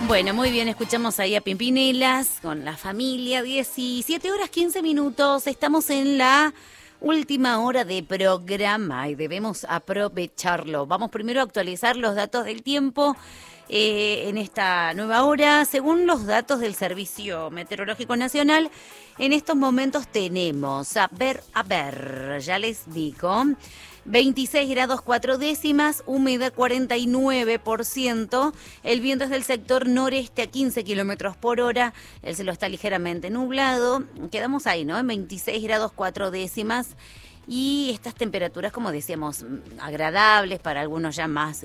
Bueno, muy bien, escuchamos ahí a Pimpinelas con la familia, 17 horas 15 minutos, estamos en la última hora de programa y debemos aprovecharlo. Vamos primero a actualizar los datos del tiempo en esta nueva hora. Según los datos del Servicio Meteorológico Nacional, en estos momentos tenemos, a ver, ya les digo, 26 grados 4 décimas, humedad 49%, el viento es del sector noreste a 15 kilómetros por hora, el cielo está ligeramente nublado, quedamos ahí, ¿no? En 26 grados 4 décimas y estas temperaturas, como decíamos, agradables, para algunos ya más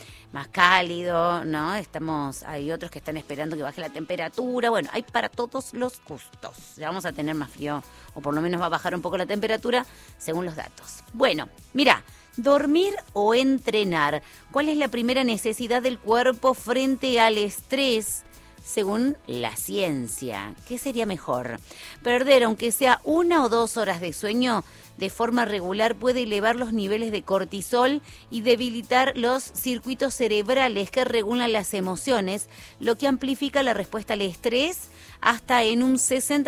cálido, ¿no? Hay otros que están esperando que baje la temperatura, bueno, hay para todos los gustos, ya vamos a tener más frío, o por lo menos va a bajar un poco la temperatura, según los datos. Bueno, mira, dormir o entrenar, ¿cuál es la primera necesidad del cuerpo frente al estrés? Según la ciencia, ¿qué sería mejor? Perder, aunque sea 1 o 2 horas de sueño de forma regular, puede elevar los niveles de cortisol y debilitar los circuitos cerebrales que regulan las emociones, lo que amplifica la respuesta al estrés hasta en un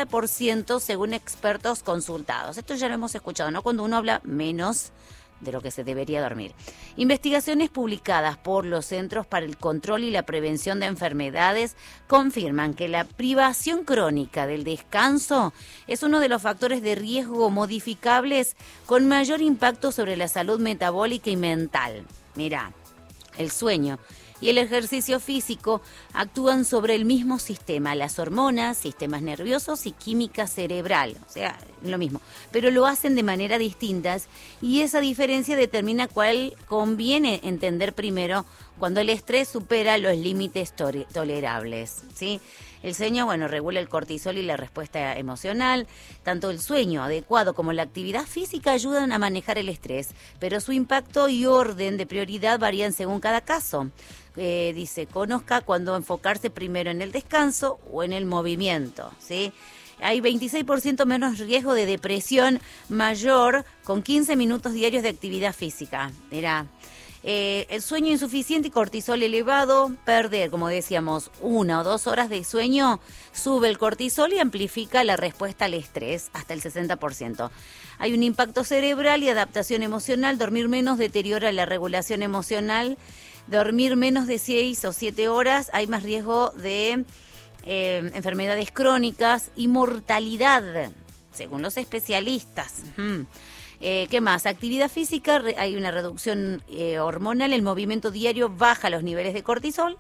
60% según expertos consultados. Esto ya lo hemos escuchado, ¿no? Cuando uno habla menos de lo que se debería dormir. Investigaciones publicadas por los Centros para el Control y la Prevención de Enfermedades confirman que la privación crónica del descanso es uno de los factores de riesgo modificables con mayor impacto sobre la salud metabólica y mental. Mira, el sueño y el ejercicio físico actúan sobre el mismo sistema, las hormonas, sistemas nerviosos y química cerebral, o sea, lo mismo, pero lo hacen de manera distintas y esa diferencia determina cuál conviene entender primero cuando el estrés supera los límites tolerables, ¿sí? El sueño, bueno, regula el cortisol y la respuesta emocional. Tanto el sueño adecuado como la actividad física ayudan a manejar el estrés, pero su impacto y orden de prioridad varían según cada caso. Dice, conozca cuándo enfocarse primero en el descanso o en el movimiento, ¿sí? Hay 26% menos riesgo de depresión mayor con 15 minutos diarios de actividad física. Mira, el sueño insuficiente y cortisol elevado, perder, como decíamos, 1 o 2 horas de sueño, sube el cortisol y amplifica la respuesta al estrés hasta el 60%. Hay un impacto cerebral y adaptación emocional, dormir menos deteriora la regulación emocional, dormir menos de 6 o 7 horas, hay más riesgo de enfermedades crónicas y mortalidad, según los especialistas. ¿Qué más? Actividad física, hay una reducción hormonal, el movimiento diario baja los niveles de cortisol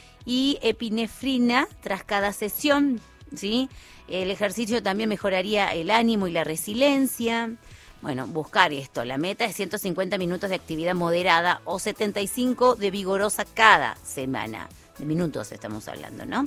y epinefrina tras cada sesión, ¿sí? El ejercicio también mejoraría el ánimo y la resiliencia. Bueno, buscar esto, la meta es 150 minutos de actividad moderada o 75 de vigorosa cada semana. De minutos estamos hablando, ¿no?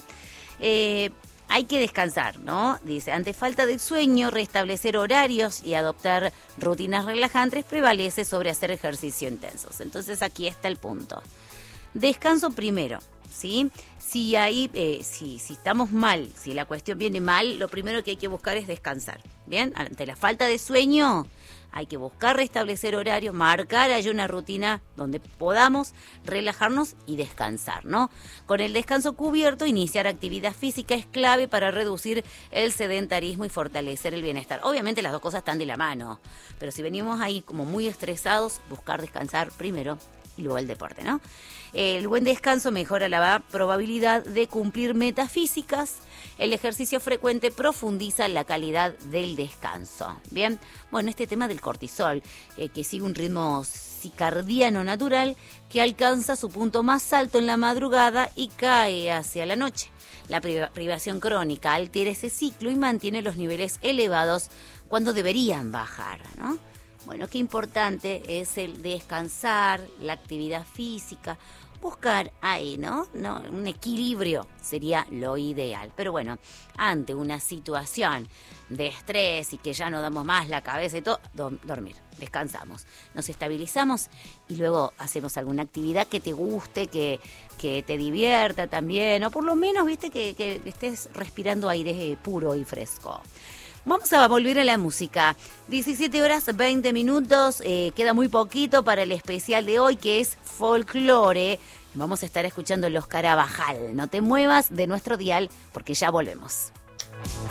Hay que descansar, ¿no? Dice, ante falta de sueño, restablecer horarios y adoptar rutinas relajantes prevalece sobre hacer ejercicio intensos. Entonces aquí está el punto. Descanso primero, ¿sí? Si estamos mal, si la cuestión viene mal, lo primero que hay que buscar es descansar. ¿Bien? Ante la falta de sueño, hay que buscar restablecer horarios, marcar hay una rutina donde podamos relajarnos y descansar, ¿no? Con el descanso cubierto, iniciar actividad física es clave para reducir el sedentarismo y fortalecer el bienestar. Obviamente las dos cosas están de la mano, pero si venimos ahí como muy estresados, buscar descansar primero y luego el deporte, ¿no? El buen descanso mejora la probabilidad de cumplir metas físicas. El ejercicio frecuente profundiza la calidad del descanso. Bien, bueno, este tema del cortisol, que sigue un ritmo circadiano natural que alcanza su punto más alto en la madrugada y cae hacia la noche. La privación crónica altera ese ciclo y mantiene los niveles elevados cuando deberían bajar, ¿no? Bueno, qué importante es el descansar, la actividad física, buscar ahí, ¿no? Un equilibrio sería lo ideal. Pero bueno, ante una situación de estrés y que ya no damos más la cabeza y todo, dormir, descansamos, nos estabilizamos y luego hacemos alguna actividad que te guste, que te divierta también, o por lo menos, viste, que estés respirando aire puro y fresco. Vamos a volver a la música. 17 horas 20 minutos, queda muy poquito para el especial de hoy, que es folclore. Vamos a estar escuchando Los Carabajal. No te muevas de nuestro dial porque ya volvemos.